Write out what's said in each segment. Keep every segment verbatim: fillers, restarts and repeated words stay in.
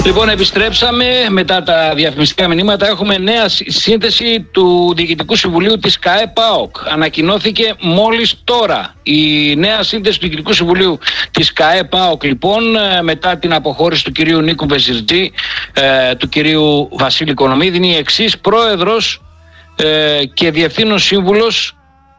Λοιπόν, επιστρέψαμε μετά τα διαφημιστικά μηνύματα. Έχουμε νέα σύνθεση του Διοικητικού Συμβουλίου της ΚΑΕ ΠΑΟΚ. Ανακοινώθηκε μόλις τώρα η νέα σύνθεση του Διοικητικού Συμβουλίου της ΚΑΕ ΠΑΟΚ. Λοιπόν, μετά την αποχώρηση του κυρίου Νίκου Βεζιρτζή, ε, του κυρίου Βασίλη Κονομίδη, είναι η εξής: πρόεδρος ε, και διευθύνων σύμβουλος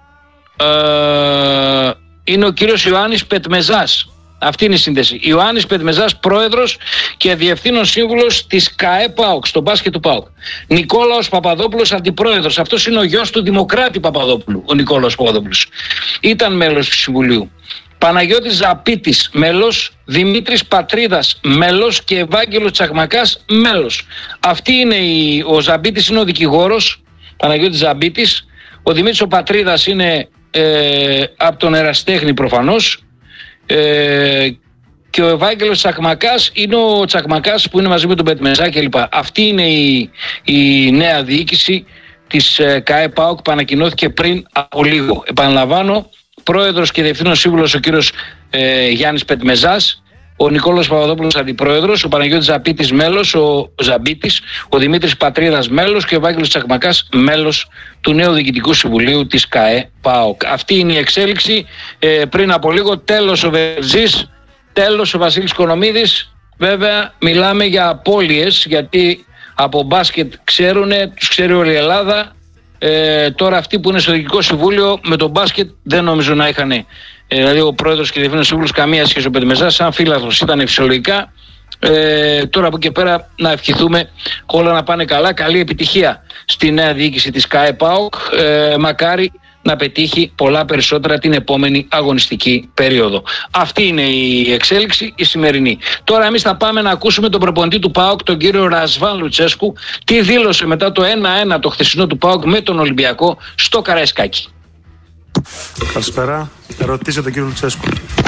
ε, είναι ο κύριος Ιωάννης Πετμεζάς. Αυτή είναι η σύνδεση. Ιωάννης Πετμεζάς, πρόεδρος και διευθύνων σύμβουλος της ΚΑΕ ΠΑΟΚ, στο μπάσκετ του ΠΑΟΚ. Νικόλαος Παπαδόπουλος, αντιπρόεδρος. Αυτός είναι ο γιος του Δημοκράτη Παπαδόπουλου, ο Νικόλαος Παπαδόπουλος. Ήταν μέλος του Συμβουλίου. Παναγιώτης Ζαπίτης, μέλος. Δημήτρης Πατρίδας, μέλος. Και Ευάγγελος Τσακμακάς, μέλος. Αυτή είναι η... Ο Ζαπίτης είναι ο δικηγόρος, Παναγιώτης Ζαπίτης. Ο Δημήτρης ο Πατρίδας είναι ε, από τον Εραστέχνη προφανώς. Ε, και ο Ευάγγελος Τσακμακάς είναι ο Τσακμακάς που είναι μαζί με τον Πετμεζά κλπ. Αυτή είναι η, η νέα διοίκηση της ε, ΚΑΕ ΠΑΟΚ που ανακοινώθηκε πριν από λίγο. Επαναλαμβάνω, πρόεδρος και διευθύνων σύμβουλος ο κύριος ε, Γιάννης Πετμεζάς, ο Νικόλαος Παπαδόπουλος αντιπρόεδρος, ο Παναγιώτης Ζαπίτης μέλος, ο Ζαμπίτης, ο Δημήτρης Πατρίδας μέλος και ο Ευάγγελος Τσακμακάς μέλος του νέου Διοικητικού Συμβουλίου της ΚΑΕ ΠΑΟΚ. Αυτή είναι η εξέλιξη. Ε, πριν από λίγο τέλος ο Βερζής, τέλος ο Βασίλης Κονομίδης. Βέβαια μιλάμε για απώλειες, γιατί από μπάσκετ ξέρουνε, τους ξέρει όλη η Ελλάδα. Ε, τώρα αυτοί που είναι στο Διοικητικό Συμβούλιο με τον μπάσκετ δεν νομίζω να είχαν, ε, δηλαδή ο πρόεδρος και διευθύνων σύμβουλος, καμία σχέση. Ο Πετμεζάς σαν φίλαθλος ήταν φυσιολογικά. Ε, τώρα από εκεί πέρα να ευχηθούμε όλα να πάνε καλά. Καλή επιτυχία στη νέα διοίκηση της ΚΑΕ ΠΑΟΚ. Ε, μακάρι να πετύχει πολλά περισσότερα την επόμενη αγωνιστική περίοδο. Αυτή είναι η εξέλιξη η σημερινή. Τώρα εμείς θα πάμε να ακούσουμε τον προπονητή του ΠΑΟΚ, τον κύριο Ρασβάν Λουτσέσκου, τι δήλωσε μετά το ένα ένα το χθεσινό του ΠΑΟΚ με τον Ολυμπιακό στο Καραϊσκάκι. Καλησπέρα. Ερωτήστε τον κύριο Λουτσέσκου.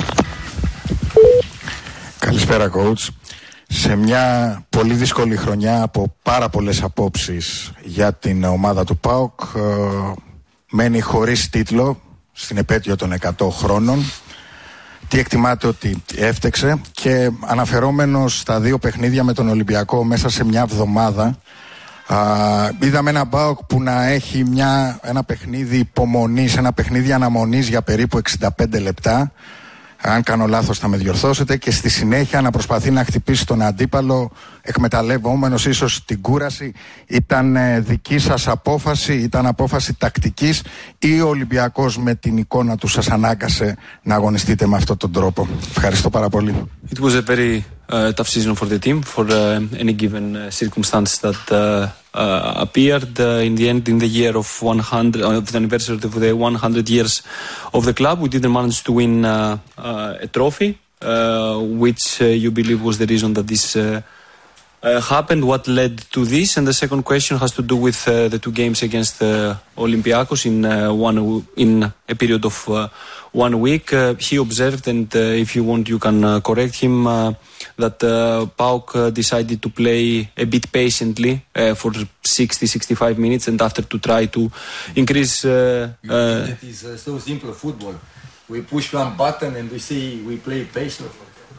Καλησπέρα, coach. Σε μια πολύ δύσκολη χρονιά από πάρα πολλές απόψεις για την ομάδα του ΠΑΟΚ, ε, μένει χωρίς τίτλο στην επέτειο των εκατό χρόνων. Τι εκτιμάτε ότι έφτεξε? Και αναφερόμενος στα δύο παιχνίδια με τον Ολυμπιακό μέσα σε μια εβδομάδα, α, είδαμε ένα ΠΑΟΚ που να έχει μια, ένα παιχνίδι υπομονής, ένα παιχνίδι αναμονής για περίπου εξήντα πέντε λεπτά. Αν κάνω λάθος θα με διορθώσετε, και στη συνέχεια να προσπαθεί να χτυπήσει τον αντίπαλο εκμεταλλευόμενος ίσως την κούραση. Ήταν ε, δική σας απόφαση, ήταν απόφαση τακτικής, ή ο Ολυμπιακός με την εικόνα του σας ανάγκασε να αγωνιστείτε με αυτόν τον τρόπο? Ευχαριστώ πάρα πολύ. It was a very uh, tough season for the team, for uh, any given uh, circumstance that uh, uh, appeared uh, in the end, in the year of one hundred, uh, of the anniversary of the one hundred years of the club. We didn't manage to win uh, uh, a trophy, uh, which uh, you believe was the reason that this uh, Uh, happened. What led to this? And the second question has to do with uh, the two games against uh, Olympiacos in uh, one in a period of uh, one week. Uh, he observed, and uh, if you want, you can uh, correct him, uh, that uh, PAOK uh, decided to play a bit patiently uh, for sixty to sixty-five minutes, and after to try to increase. Uh, uh, it is uh, so simple football. We push one button and we say we play patient.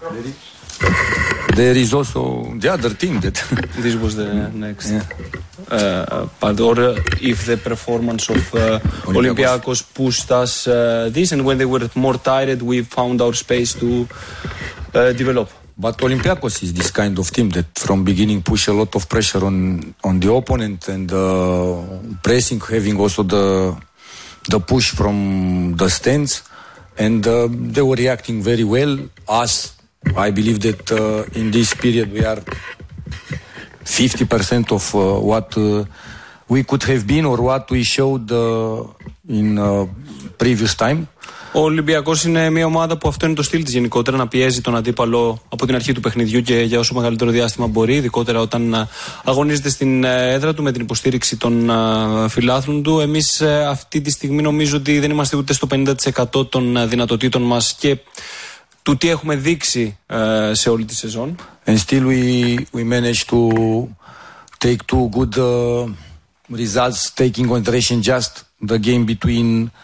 There is also the other team that this was the next yeah. uh, part, or uh, if the performance of uh, Olympiacos pushed us uh, this, and when they were more tired, we found our space to uh, develop. But Olympiacos is this kind of team that from beginning push a lot of pressure on on the opponent, and uh, pressing, having also the the push from the stands, and uh, they were reacting very well. Us, I believe that uh, in this period we are fifty percent of uh, what uh, we could have been, or what we showed uh, in uh, previous time. Ο Ολυμπιακός είναι μια ομάδα που αυτό είναι το στυλ της γενικότερα, να πιέζει τον αντίπαλο από την αρχή του παιχνιδιού και για όσο μεγαλύτερο διάστημα μπορεί, ειδικότερα όταν αγωνίζεται στην έδρα του με την υποστήριξη των φιλάθλων του. Εμείς αυτή τη στιγμή νομίζω ότι δεν είμαστε ούτε στο πενήντα τοις εκατό των δυνατοτήτων μας και του τι έχουμε δείξει σε όλη τη σεζόν. And still we, we managed to take two good uh, results, taking consideration just the game between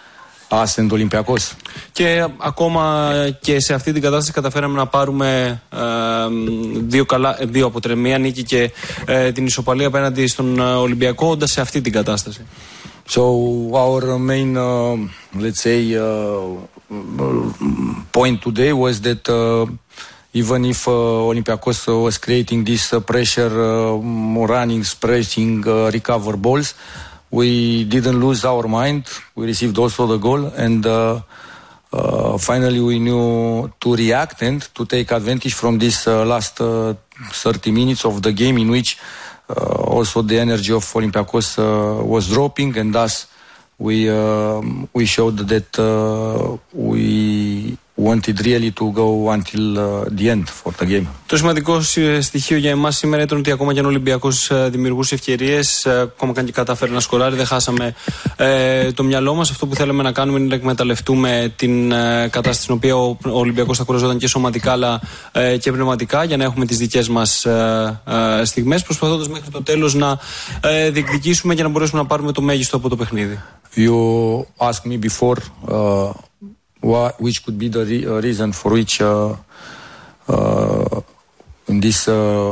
us and Olympiacos. Και ακόμα και σε αυτή την κατάσταση καταφέραμε να πάρουμε ε, δύο, καλά, δύο αποτρέ, μία νίκη και ε, την ισοπαλία απέναντι στον Ολυμπιακό, όντας σε αυτή την κατάσταση. So our main, uh, let's say, uh, point today was that uh, even if uh, Olympiacos was creating this uh, pressure, uh, running, pressing, uh, recover balls, we didn't lose our mind. We received also the goal, and uh, uh, finally we knew to react and to take advantage from this uh, last uh, thirty minutes of the game, in which uh, also the energy of Olympiacos uh, was dropping, and thus we uh, we showed that uh, we wanted really to go until uh, the end for the game. Το σημαντικό στοιχείο για εμάς σήμερα ήταν ότι ακόμα και αν ο Ολυμπιακός δημιουργούσε ευκαιρίες, ακόμα και αν κατάφερε να σκοράρει, δεν χάσαμε ε, το μυαλό μας. Αυτό που θέλαμε να κάνουμε είναι να εκμεταλλευτούμε την ε, κατάσταση στην οποία ο, ο Ολυμπιακός θα κουραζόταν και σωματικά αλλά ε, και πνευματικά, για να έχουμε τις δικές μας ε, ε, στιγμές, προσπαθώντας μέχρι το τέλος να ε, διεκδικήσουμε και να μπορέσουμε να πάρουμε το μέγιστο από το παιχνίδι. You asked me before uh, what, which could be the re- uh, reason for which uh, uh, in this uh,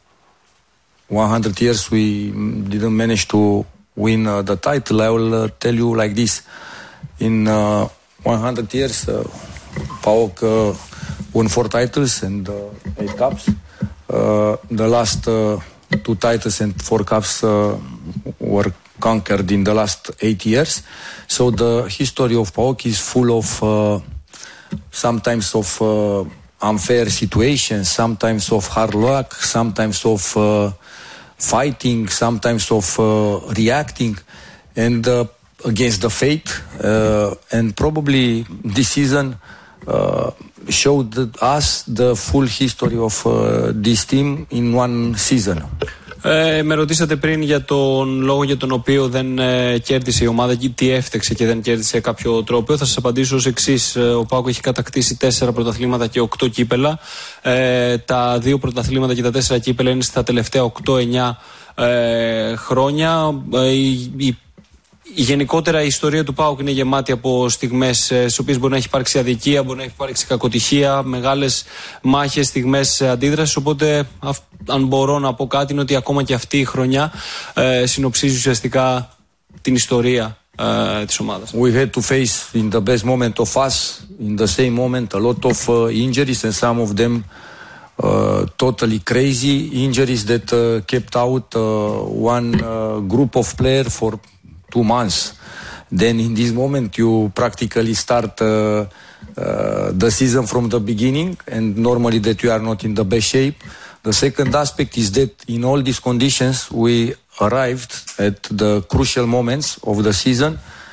one hundred years we didn't manage to win uh, the title. I will uh, tell you like this. In uh, one hundred years, uh, PAOK uh, won four titles and uh, eight cups. Uh, the last uh, two titles and four cups uh, were conquered in the last eight years. So the history of PAOK is full of uh, sometimes of uh, unfair situations, sometimes of hard luck, sometimes of uh, fighting, sometimes of uh, reacting, and uh, against the fate. Uh, and probably this season uh, showed us the full history of uh, this team in one season. Ε, με ρωτήσατε πριν για τον λόγο για τον οποίο δεν ε, κέρδισε η ομάδα και τι έφτεξε και δεν κέρδισε κάποιο τρόπο. Θα σας απαντήσω ως εξής. Ο ΠΑΟΚ έχει κατακτήσει τέσσερα πρωταθλήματα και οκτώ κύπελα. Ε, τα δύο πρωταθλήματα και τα τέσσερα κύπελα είναι στα τελευταία οκτώ εννιά ε, χρόνια. Ε, η, η Η γενικότερα η ιστορία του ΠΑΟΚ είναι γεμάτη από στιγμές στις οποίες μπορεί να έχει υπάρξει αδικία, μπορεί να έχει υπάρξει κακοτυχία, μεγάλες μάχες, στιγμές αντίδρασης. Οπότε, αυ, αν μπορώ να πω κάτι, είναι ότι ακόμα και αυτή η χρονιά ε, συνοψίζει ουσιαστικά την ιστορία ε, της ομάδας. We had to face in the best moment of us, in the same moment, a lot of uh, injuries, and some of them uh, totally crazy injuries that uh, kept out uh, one uh, group of players for two months. Then in this moment you practically start uh, uh, the season from the beginning, and normally that you are not in the best shape. The second aspect is that in all these conditions we arrived at the crucial moments of the season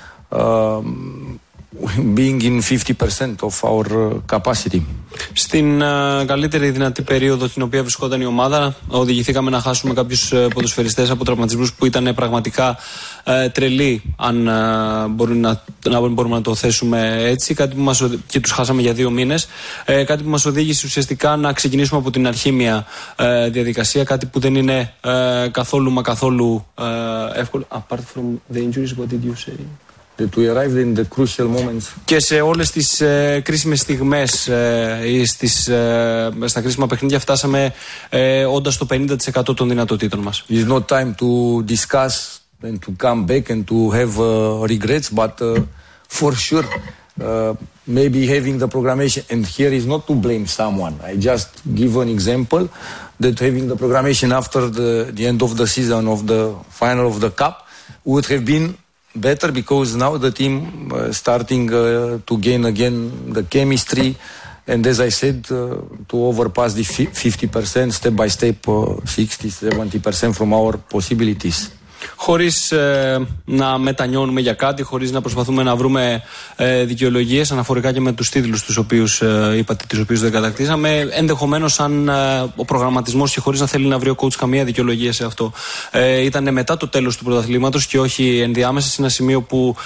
um, being in fifty percent of our capacity. Στην uh, καλύτερη δυνατή περίοδο στην οποία βρισκόταν η ομάδα, οδηγηθήκαμε να χάσουμε κάποιους uh, ποδοσφαιριστές από τραυματισμούς που ήταν πραγματικά uh, τρελοί, αν uh, μπορούμε, να, να μπορούμε να το θέσουμε έτσι, κάτι που μας, και τους χάσαμε για δύο μήνες, uh, κάτι που μας οδήγησε ουσιαστικά να ξεκινήσουμε από την αρχή μια uh, διαδικασία, κάτι που δεν είναι uh, καθόλου μα καθόλου uh, εύκολο. Apart from the injuries, what did you say? That we arrived in the crucial moments. Και σε όλες τις ε, κρίσιμες στιγμές ε, στις, ε, στα κρίσιμα παιχνίδια φτάσαμε ε, όντας στο πενήντα τοις εκατό των δυνατοτήτων μας. It's not time to discuss and to come back and to have uh, regrets, but uh, for sure uh, maybe having the programmation, and here is not to blame someone. I just give an example that having the programmation after the, the end of the season of the final of the cup would have been better, because now the team uh, starting uh, to gain again the chemistry, and as I said, uh, to overpass the fifty percent step by step, uh, sixty to seventy percent from our possibilities. Χωρίς ε, να μετανιώνουμε για κάτι, χωρίς να προσπαθούμε να βρούμε ε, δικαιολογίες αναφορικά και με τους τίτλους τους οποίους ε, είπατε, τους οποίους δεν κατακτήσαμε, ενδεχομένως σαν ε, ο προγραμματισμός και χωρίς να θέλει να βρει ο coach καμία δικαιολογία σε αυτό. Ε, ήταν μετά το τέλος του πρωταθλήματος και όχι ενδιάμεσα, σε ένα σημείο που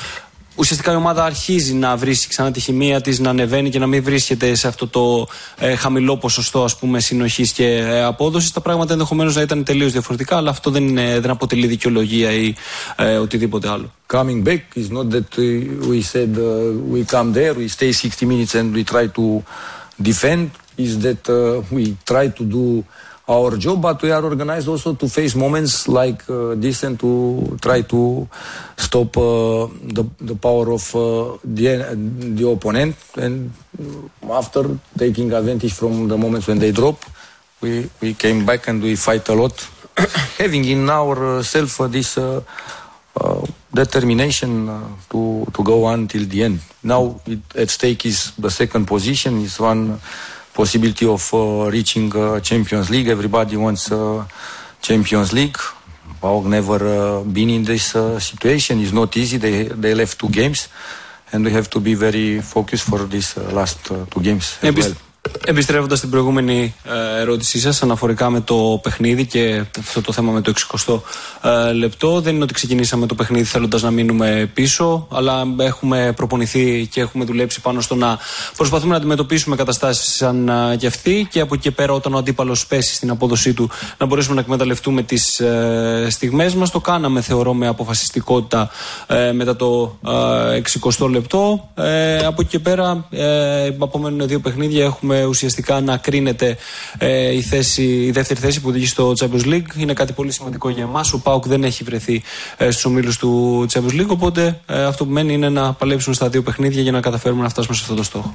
ουσιαστικά η ομάδα αρχίζει να βρίσκει ξανά τη χημεία της, να ανεβαίνει και να μην βρίσκεται σε αυτό το ε, χαμηλό ποσοστό, ας πούμε, συνοχής και ε, απόδοσης. Τα πράγματα ενδεχομένως να ήταν τελείως διαφορετικά, αλλά αυτό δεν, είναι, δεν αποτελεί δικαιολογία ή ε, οτιδήποτε άλλο. Coming back is not that we said uh, we come there, we stay sixty minutes and we try to defend, is that uh, we try to do our job, but we are organized also to face moments like uh, this and to try to stop uh, the, the power of uh, the, the opponent. And after taking advantage from the moments when they drop, we, we came back and we fight a lot, having in ourselves uh, this uh, uh, determination uh, to, to go until the end. Now it, at stake is the second position, is one possibility of uh, reaching uh, Champions League. Everybody wants uh, Champions League. PAOK never uh, been in this uh, situation. It's not easy. They they left two games, and we have to be very focused for these uh, last uh, two games as well. Επιστρέφοντας στην προηγούμενη ε, ερώτησή σας αναφορικά με το παιχνίδι και αυτό το θέμα με το εξηκοστό ε, λεπτό, δεν είναι ότι ξεκινήσαμε το παιχνίδι θέλοντας να μείνουμε πίσω, αλλά έχουμε προπονηθεί και έχουμε δουλέψει πάνω στο να προσπαθούμε να αντιμετωπίσουμε καταστάσεις σαν ε, και αυτή, και από εκεί και πέρα, όταν ο αντίπαλος πέσει στην απόδοσή του, να μπορέσουμε να εκμεταλλευτούμε τις ε, στιγμές μας. Το κάναμε, θεωρώ, με αποφασιστικότητα ε, μετά το ε, εξηκοστό λεπτό. Ε, από εκεί και πέρα ε, απομένουν δύο παιχνίδια. Έχουμε ουσιαστικά να κρίνεται ε, η, θέση, η δεύτερη θέση που οδηγεί στο Champions League. Είναι κάτι πολύ σημαντικό για εμάς. Ο ΠΑΟΚ δεν έχει βρεθεί ε, στους ομίλους του Champions League, οπότε ε, αυτό που μένει είναι να παλέψουμε στα δύο παιχνίδια για να καταφέρουμε να φτάσουμε σε αυτό το στόχο.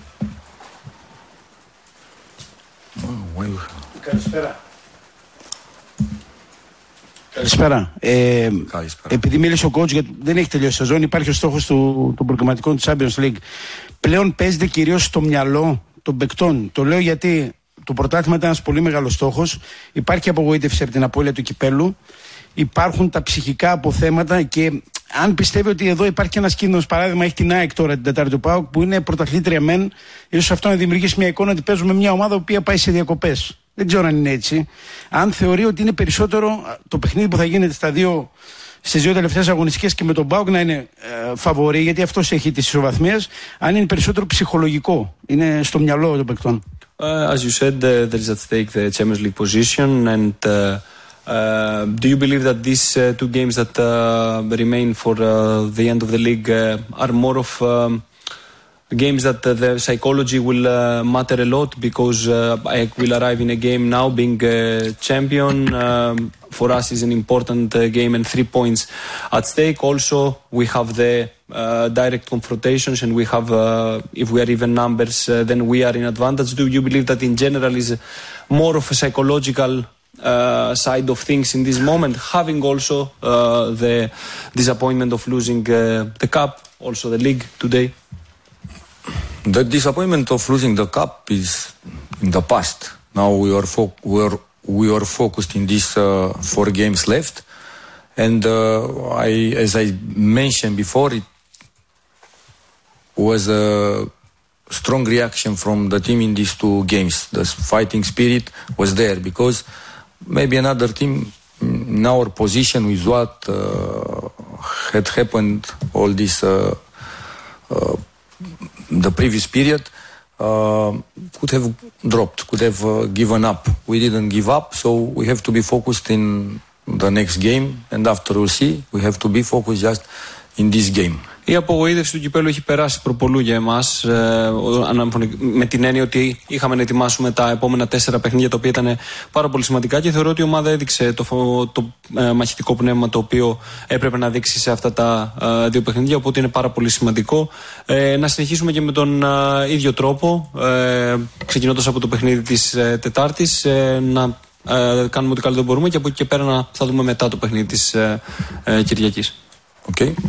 Καλησπέρα. Καλησπέρα. Ε, Καλησπέρα. Επειδή μίλησε ο coach, γιατί δεν έχει τελειώσει η σεζόν, υπάρχει ο στόχος του, των προκριματικών του Champions League. Πλέον παίζεται κυρίως στο μυαλό των παικτών. Το λέω γιατί το πρωτάθλημα ήταν ένας πολύ μεγάλος στόχος. Υπάρχει απογοήτευση από την απώλεια του κυπέλου. Υπάρχουν τα ψυχικά αποθέματα και αν πιστεύει ότι εδώ υπάρχει και ένας κίνδυνος, παράδειγμα, έχει την ΑΕΚ τώρα την Τετάρτη του ΠΑΟΚ που είναι πρωταθλήτρια μεν, ίσως αυτό να δημιουργήσει μια εικόνα ότι παίζουμε μια ομάδα που πάει σε διακοπές. Δεν ξέρω αν είναι έτσι. Αν θεωρεί ότι είναι περισσότερο το παιχνίδι που θα γίνεται στα δύο, στις δύο τελευταίες αγωνιστικές και με τον ΠΑΟΚ να είναι ε, φαβορί, γιατί αυτός έχει τις ισοβαθμίες, αν είναι περισσότερο ψυχολογικό, είναι στο μυαλό των παικτών. Uh, as you said, uh, there is at stake the Champions League position, and uh, uh, do you believe that these uh, two games that uh, remain for uh, the end of the league uh, are more of um, games that uh, the psychology will uh, matter a lot, because uh, I will arrive in a game now being a champion. Um, for us is an important uh, game and three points at stake. Also, we have the uh, direct confrontations, and we have, uh, if we are even numbers, uh, then we are in advantage. Do you believe that in general is more of a psychological uh, side of things in this moment, having also uh, the disappointment of losing uh, the cup, also the league today? The disappointment of losing the cup is in the past. Now we are fo- we are we are focused in these uh, four games left, and uh, I, as I mentioned before, it was a strong reaction from the team in these two games. The fighting spirit was there, because maybe another team in our position with what uh, had happened all this. Uh, uh, the previous period uh, could have dropped, could have uh, given up. We didn't give up, so we have to be focused in the next game, and after we'll see, we have to be focused just in this game. Η απογοήτευση του κυπέλου έχει περάσει προπολού για εμάς, ε, με την έννοια ότι είχαμε να ετοιμάσουμε τα επόμενα τέσσερα παιχνίδια, τα οποία ήταν πάρα πολύ σημαντικά, και θεωρώ ότι η ομάδα έδειξε το, το ε, μαχητικό πνεύμα το οποίο έπρεπε να δείξει σε αυτά τα ε, δύο παιχνίδια, οπότε είναι πάρα πολύ σημαντικό ε, να συνεχίσουμε και με τον ε, ίδιο τρόπο, ε, ξεκινώντας από το παιχνίδι της ε, Τετάρτης, ε, να ε, κάνουμε ό,τι καλύτερο μπορούμε, και από εκεί και πέρα να θα δούμε μετά το παιχνίδι της ε, ε, Κυριακής. Okay.